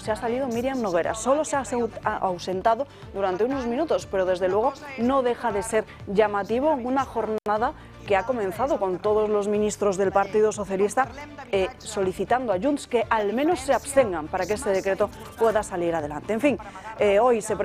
se ha salido Míriam Nogueras. Solo se ha ausentado durante unos minutos, pero desde luego no deja de ser llamativo una jornada que ha comenzado con todos los ministros del Partido Socialista solicitando a Junts que al menos se abstengan para que este decreto pueda salir adelante. En fin, hoy se